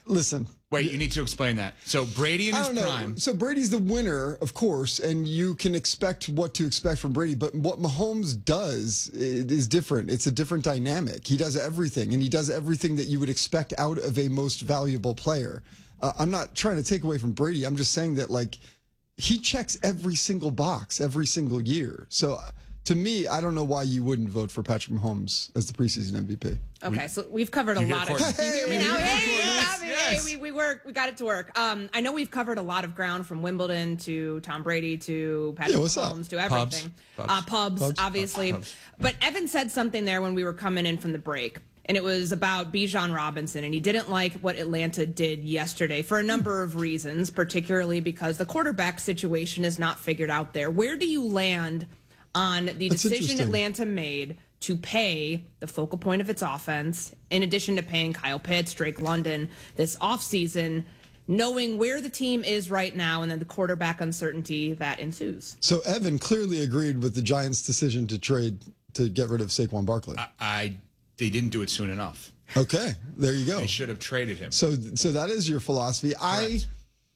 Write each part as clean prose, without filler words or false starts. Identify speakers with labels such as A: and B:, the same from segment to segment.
A: Listen.
B: Wait, you need to explain that. So Brady in his prime.
A: So Brady's the winner, of course, and you can expect what to expect from Brady. But what Mahomes does is different. It's a different dynamic. He does everything, and he does everything that you would expect out of a most valuable player. I'm not trying to take away from Brady. I'm just saying that, like, he checks every single box every single year. So to me, I don't know why you wouldn't vote for Patrick Mahomes as the preseason MVP.
C: Okay, so we've covered a lot of. You hear me now? We got it to work. I know we've covered a lot of ground, from Wimbledon to Tom Brady to Patrick Mahomes to everything. Pubs, obviously. But Evan said something there when we were coming in from the break, and it was about Bijan Robinson, and he didn't like what Atlanta did yesterday for a number of reasons, particularly because the quarterback situation is not figured out there. Where do you land on the decision Atlanta made to pay the focal point of its offense, in addition to paying Kyle Pitts, Drake London this offseason, knowing where the team is right now and then the quarterback uncertainty that ensues?
A: So Evan clearly agreed with the Giants' decision to get rid of Saquon Barkley.
B: They didn't do it soon enough.
A: Okay, there you go.
B: They should have traded him.
A: So that is your philosophy.
B: Correct.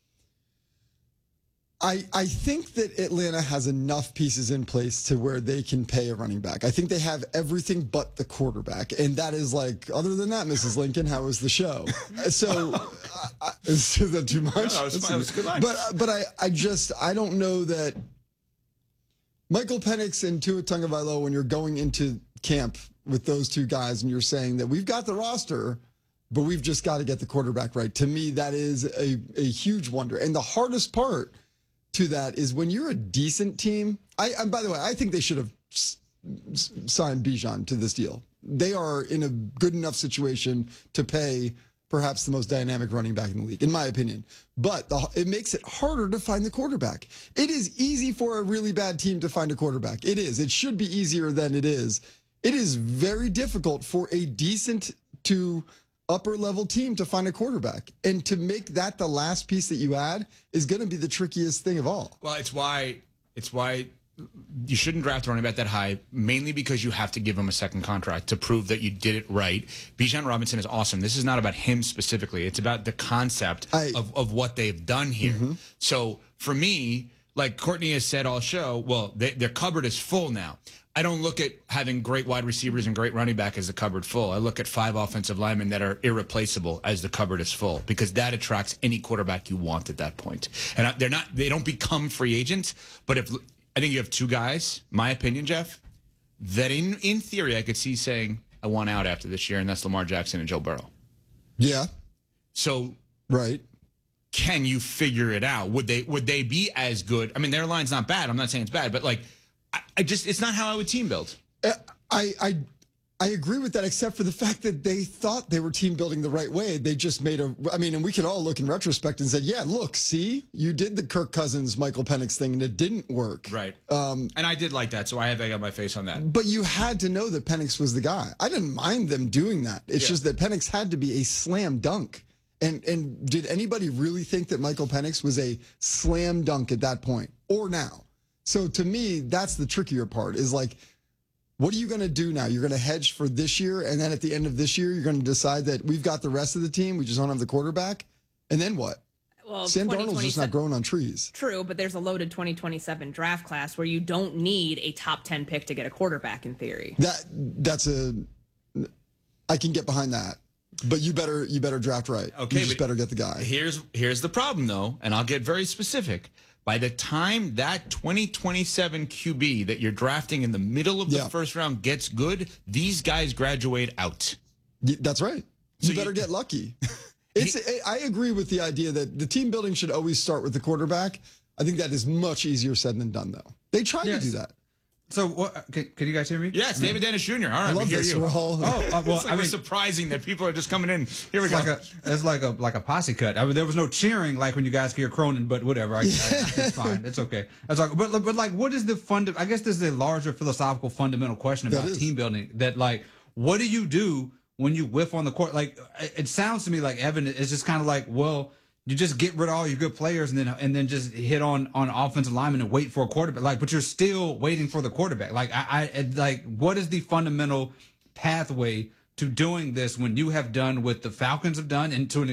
A: I think that Atlanta has enough pieces in place to where they can pay a running back. I think they have everything but the quarterback. And that is like, other than that, Mrs. Lincoln, how was the show? So, is that too much?
B: No, it was a good line.
A: But I don't know that Michael Penix and Tua Tagovailoa, when you're going into camp with those two guys and you're saying that we've got the roster, but we've just got to get the quarterback right. To me, that is a huge wonder. And the hardest part to that is when you're a decent team. And by the way, I think they should have signed Bijan to this deal. They are in a good enough situation to pay perhaps the most dynamic running back in the league, in my opinion. But it makes it harder to find the quarterback. It is easy for a really bad team to find a quarterback. It is. It should be easier than it is. It is very difficult for a decent to upper level team to find a quarterback, and to make that the last piece that you add is going to be the trickiest thing of all.
B: Well, it's why you shouldn't draft a running back that high, mainly because you have to give him a second contract to prove that you did it right. Bijan Robinson is awesome. This is not about him specifically. It's about the concept of what they've done here. Mm-hmm. So for me, like Courtney has said all show, well, their cupboard is full now. I don't look at having great wide receivers and great running back as the cupboard full. I look at 5 offensive linemen that are irreplaceable as the cupboard is full, because that attracts any quarterback you want at that point. And they don't become free agents. But I think you have 2 guys, my opinion, Jeff, that in theory I could see saying, I want out after this year, and that's Lamar Jackson and Joe Burrow.
A: Yeah.
B: So
A: right.
B: Can you figure it out? Would they be as good? I mean, their line's not bad. I'm not saying it's bad, but like, it's not how I would team build.
A: I agree with that, except for the fact that they thought they were team building the right way. They just made and we can all look in retrospect and say, yeah, look, see, you did the Kirk Cousins, Michael Penix thing, and it didn't work.
B: Right. And I did like that, so I have egg on my face on that.
A: But you had to know that Penix was the guy. I didn't mind them doing that. It's just that Penix had to be a slam dunk. And did anybody really think that Michael Penix was a slam dunk at that point or now? So to me, that's the trickier part, is like, what are you going to do now? You're going to hedge for this year, and then at the end of this year, you're going to decide that we've got the rest of the team, we just don't have the quarterback, and then what?
C: Well,
A: Sam Darnold's just not growing on trees.
C: True, but there's a loaded 2027 draft class where you don't need a top 10 pick to get a quarterback in theory.
A: I can get behind that. But you better draft right.
B: Okay,
A: you just better get the guy.
B: Here's the problem, though, and I'll get very specific. By the time that 2027 QB that you're drafting in the middle of the first round gets good, these guys graduate out.
A: That's right. You better get lucky. I agree with the idea that the team building should always start with the quarterback. I think that is much easier said than done, though. They try to do that.
D: So, what, can you guys hear me?
B: Yes, David Dennis Jr. All right,
A: I love
B: we hear
A: this.
B: you.
A: We're all,
B: it's surprising that people are just coming in. Here we go.
D: It's like a posse cut. I mean, there was no cheering like when you guys hear Cronin, but whatever. It's fine. It's okay. It's like, but like, what is the I guess this is a larger philosophical fundamental question about team building. That like, what do you do when you whiff on the court? Like, it sounds to me like Evan is just kind of like, well, you just get rid of all your good players and then just hit on offensive linemen and wait for a quarterback. Like, but you're still waiting for the quarterback. Like, like, what is the fundamental pathway to doing this when you have done what the Falcons have done, and to an